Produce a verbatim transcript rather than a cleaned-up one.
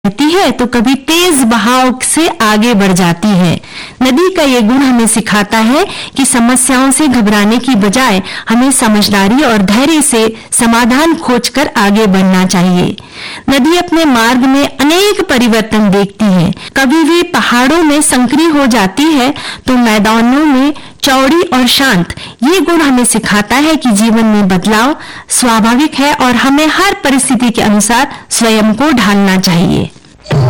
रहती है तो कभी तेज बहाव से आगे बढ़ जाती है। नदी का ये गुण हमें सिखाता है कि समस्याओं से घबराने की बजाय हमें समझदारी और धैर्य से समाधान खोजकर आगे बढ़ना चाहिए। नदी अपने मार्ग में अनेक परिवर्तन देखती है। कभी वे पहाड़ों में संकरी हो जाती है तो मैदानों में चौड़ी और शांत। ये गुण हमें सिखाता है कि जीवन में बदलाव स्वाभाविक है और हमें हर परिस्थिति के अनुसार स्वयं को ढालना चाहिए।